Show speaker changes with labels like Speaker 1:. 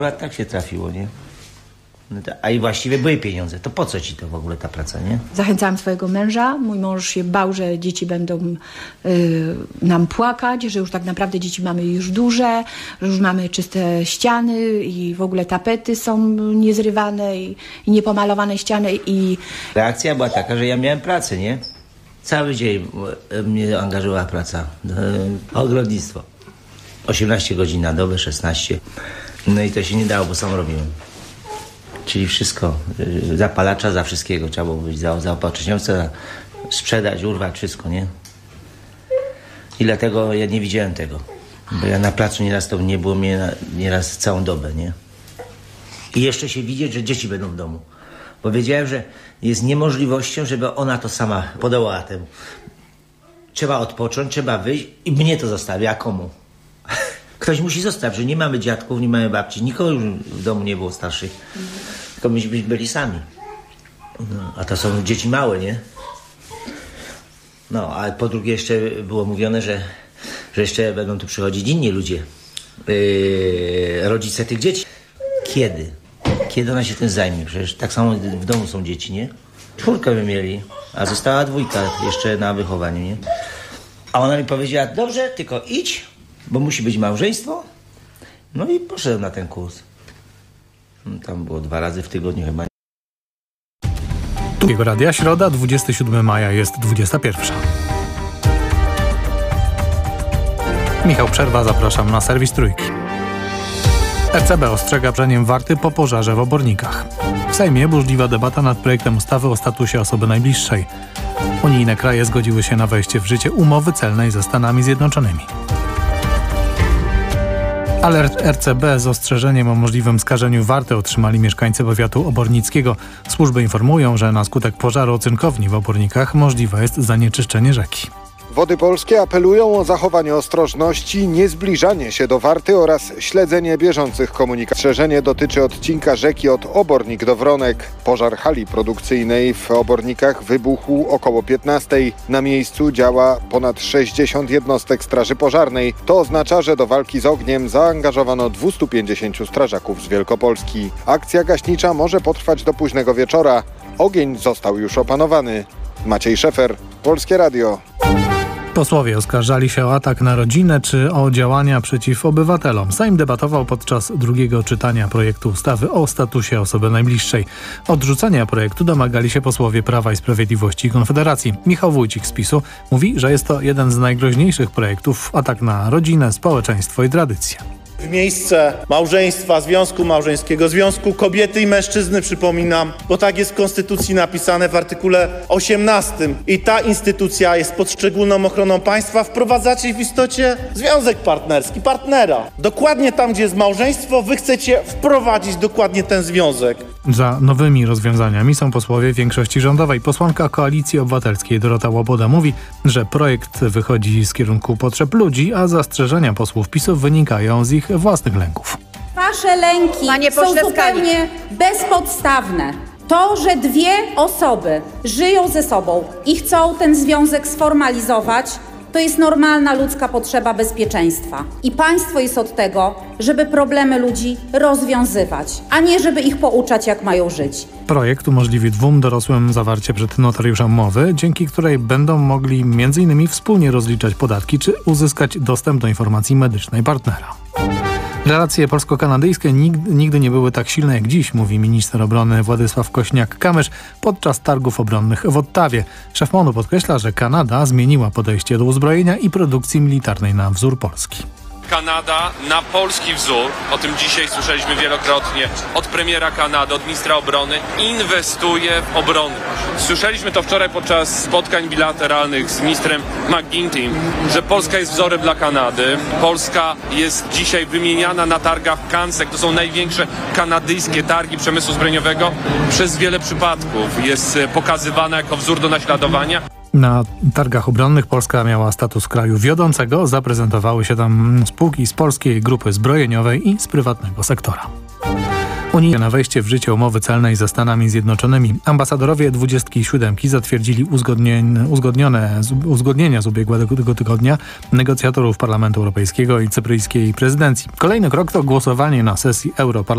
Speaker 1: Tak się trafiło, nie? A i właściwie były pieniądze. To po co ci to w ogóle ta praca, nie?
Speaker 2: Zachęcałam swojego męża. Mój mąż się bał, że dzieci będą nam płakać, że już tak naprawdę dzieci mamy już duże, że już mamy czyste ściany i w ogóle tapety są niezrywane i niepomalowane ściany.
Speaker 1: Reakcja była taka, że ja miałem pracę, nie? Cały dzień mnie angażowała praca. Ogrodnictwo. 18 godzin na dobę, 16. No i to się nie dało, bo sam robiłem. Czyli wszystko, zapalacza za wszystkiego trzeba było być, za opatrzeniowca, sprzedać, urwać, wszystko, nie? I dlatego ja nie widziałem tego, bo ja na placu nieraz to nie było mnie, nieraz całą dobę, nie? I jeszcze się widzieć, że dzieci będą w domu, bo wiedziałem, że jest niemożliwością, żeby ona to sama podołała temu. Trzeba odpocząć, trzeba wyjść i mnie to zostawi, a komu? Ktoś musi zostać, że nie mamy dziadków, nie mamy babci, nikogo już w domu nie było starszych. Tylko myśmy byli sami. No, a to są dzieci małe, nie? No, a po drugie jeszcze było mówione, że jeszcze będą tu przychodzić inni ludzie. Rodzice tych dzieci. Kiedy? Kiedy ona się tym zajmie? Przecież tak samo w domu są dzieci, nie? 4 by mieli, a została 2 jeszcze na wychowaniu, nie? A ona mi powiedziała, dobrze, tylko idź, bo musi być małżeństwo. No i poszedłem na ten kurs. Tam było 2 razy w tygodniu chyba.
Speaker 3: Tu Radia, środa, 27 maja, jest 21. Michał Przerwa, zapraszam na serwis Trójki. RCB ostrzega brzeniem warty po pożarze w Obornikach. W Sejmie burzliwa debata nad projektem ustawy o statusie osoby najbliższej. Unijne kraje zgodziły się na wejście w życie umowy celnej ze Stanami Zjednoczonymi. Alert RCB z ostrzeżeniem o możliwym skażeniu warty otrzymali mieszkańcy powiatu obornickiego. Służby informują, że na skutek pożaru ocynkowni w Obornikach możliwe jest zanieczyszczenie rzeki.
Speaker 4: Wody Polskie apelują o zachowanie ostrożności, niezbliżanie się do warty oraz śledzenie bieżących komunikatów. Ostrzeżenie dotyczy odcinka rzeki od Obornik do Wronek. Pożar hali produkcyjnej w Obornikach wybuchł około 15:00. Na miejscu działa ponad 60 jednostek straży pożarnej. To oznacza, że do walki z ogniem zaangażowano 250 strażaków z Wielkopolski. Akcja gaśnicza może potrwać do późnego wieczora. Ogień został już opanowany. Maciej Szefer, Polskie Radio.
Speaker 3: Posłowie oskarżali się o atak na rodzinę czy o działania przeciw obywatelom. Sejm debatował podczas drugiego czytania projektu ustawy o statusie osoby najbliższej. Odrzucenia projektu domagali się posłowie Prawa i Sprawiedliwości i Konfederacji. Michał Wójcik z PiS-u mówi, że jest to jeden z najgroźniejszych projektów, atak na rodzinę, społeczeństwo i tradycję.
Speaker 5: W miejsce małżeństwa, związku małżeńskiego, związku kobiety i mężczyzny, przypominam, bo tak jest w Konstytucji napisane w artykule 18. I ta instytucja jest pod szczególną ochroną państwa. Wprowadzacie w istocie związek partnerski, partnera. Dokładnie tam, gdzie jest małżeństwo, wy chcecie wprowadzić dokładnie ten związek.
Speaker 3: Za nowymi rozwiązaniami są posłowie większości rządowej. Posłanka Koalicji Obywatelskiej Dorota Łoboda mówi, że projekt wychodzi z kierunku potrzeb ludzi, a zastrzeżenia posłów PiS-u wynikają z ich własnych lęków.
Speaker 6: Wasze lęki są zupełnie bezpodstawne. To, że 2 osoby żyją ze sobą i chcą ten związek sformalizować, to jest normalna ludzka potrzeba bezpieczeństwa. I państwo jest od tego, żeby problemy ludzi rozwiązywać, a nie żeby ich pouczać, jak mają żyć.
Speaker 3: Projekt umożliwi 2 dorosłym zawarcie przed notariuszem umowy, dzięki której będą mogli m.in. wspólnie rozliczać podatki czy uzyskać dostęp do informacji medycznej partnera. Relacje polsko-kanadyjskie nigdy nie były tak silne jak dziś, mówi minister obrony Władysław Kośniak-Kamysz podczas targów obronnych w Ottawie. Szef MON-u podkreśla, że Kanada zmieniła podejście do uzbrojenia i produkcji militarnej na wzór polski.
Speaker 7: Kanada na polski wzór, o tym dzisiaj słyszeliśmy wielokrotnie od premiera Kanady, od ministra obrony, inwestuje w obronność. Słyszeliśmy to wczoraj podczas spotkań bilateralnych z ministrem McGuinty, że Polska jest wzorem dla Kanady. Polska jest dzisiaj wymieniana na targach CANSEC, to są największe kanadyjskie targi przemysłu zbrojeniowego. Przez wiele przypadków jest pokazywana jako wzór do naśladowania.
Speaker 3: Na targach obronnych Polska miała status kraju wiodącego. Zaprezentowały się tam spółki z polskiej grupy zbrojeniowej i z prywatnego sektora. Unijne na wejście w życie umowy celnej ze Stanami Zjednoczonymi. Ambasadorowie 27 zatwierdzili uzgodnienia z ubiegłego tygodnia negocjatorów Parlamentu Europejskiego i cypryjskiej prezydencji. Kolejny krok to głosowanie na sesji Europarlamentu